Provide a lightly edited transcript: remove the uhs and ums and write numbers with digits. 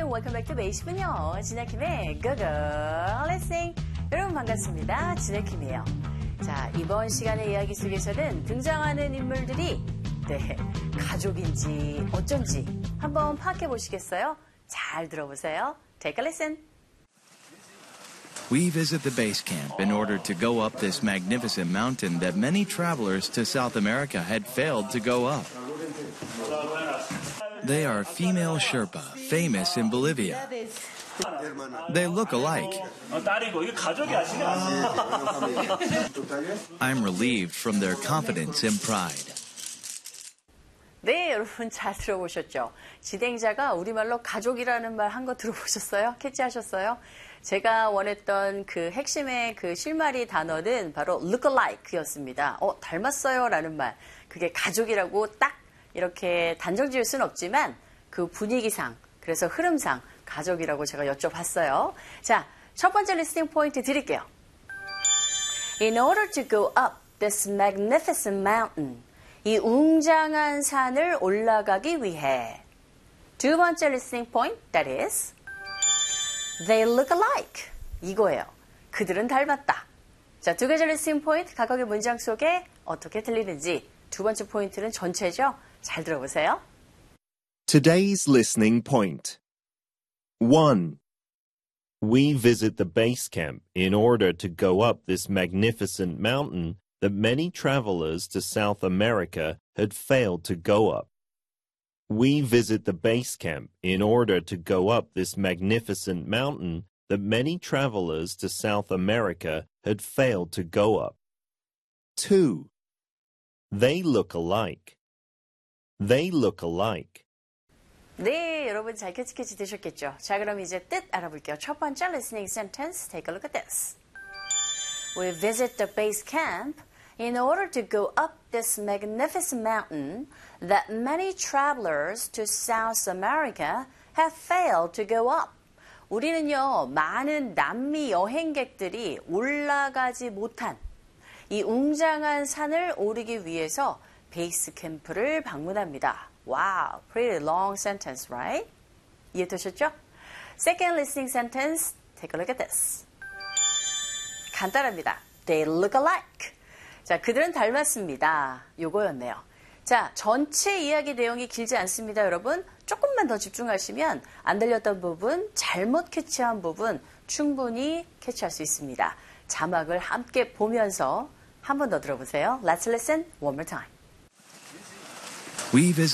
welcome back to 베이시군요. 진아킴의 Go Let's Sing. 여러분 반갑습니다. 진아킴이에요. 자, 이번 시간의 이야기 속에서는 등장하는 인물들이 가족인지 어쩐지 한번 파악해 보시겠어요? 잘 들어보세요. Take a listen. We visit the base camp in order to go up this magnificent mountain that many travelers to South America had failed to go up. They are female Sherpa, famous in Bolivia. They look alike. I'm relieved from their confidence and pride. 네, 여러분 잘 들어보셨죠? 진행자가 우리말로 가족이라는 말 한 거 들어보셨어요? 캐치하셨어요? 제가 원했던 그 핵심의 그 실마리 단어는 바로 lookalike였습니다. 닮았어요 라는 말. 그게 가족이라고 딱 이렇게 단정 지을 수는 없지만 그 분위기상, 그래서 흐름상 가족이라고 제가 여쭤봤어요. 자, 첫 번째 리스닝 포인트 드릴게요. In order to go up this magnificent mountain, 이 웅장한 산을 올라가기 위해. 두 번째 리스닝 포인트, that is, they look alike. 이거예요. 그들은 닮았다. 자, 두 가지 리스닝 포인트, 각각의 문장 속에 어떻게 들리는지. 두 번째 포인트는 전체죠. 잘 들어보세요. Today's listening point. 1. We visit the base camp in order to go up this magnificent mountain that many travelers to South America had failed to go up. We visit the base camp in order to go up this magnificent mountain that many travelers to South America had failed to go up. 2. They look alike. They look alike. 네, 여러분 잘 캐치 되셨겠죠? 자, 그럼 이제 뜻 알아볼게요. 첫 번째 listening sentence, take a look at this. We visit the base camp in order to go up this magnificent mountain that many travelers to South America have failed to go up. 우리는요, 많은 남미 여행객들이 올라가지 못한 이 웅장한 산을 오르기 위해서 베이스 캠프를 방문합니다. Wow, pretty long sentence, right? 이해되셨죠? Second listening sentence, take a look at this. 간단합니다. They look alike. 자, 그들은 닮았습니다. 요거였네요. 자, 전체 이야기 내용이 길지 않습니다, 여러분. 조금만 더 집중하시면 안 들렸던 부분, 잘못 캐치한 부분 충분히 캐치할 수 있습니다. 자막을 함께 보면서 한 번 더 들어보세요. Let's listen one more time. We visit